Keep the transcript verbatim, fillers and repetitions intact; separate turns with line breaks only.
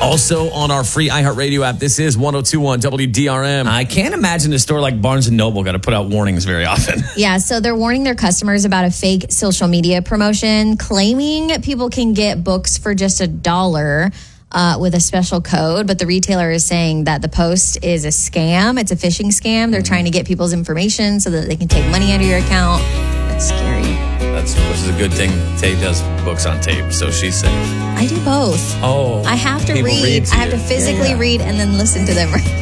Also on our free iHeartRadio app, this is one oh two point one W D R M. I can't imagine a store like Barnes and Noble got to put out warnings very often.
Yeah, so they're warning their customers about a fake social media promotion claiming people can get books for just a dollar uh, with a special code. But the retailer is saying that the post is a scam. It's a phishing scam. They're trying to get people's information so that they can take money out of your account. That's scary.
That's which is a good thing. Tay does books on tape, so she's safe.
I do both.
Oh.
I have to
people
read.
read to
I have
you.
to physically
Yeah, yeah.
read and then listen to them.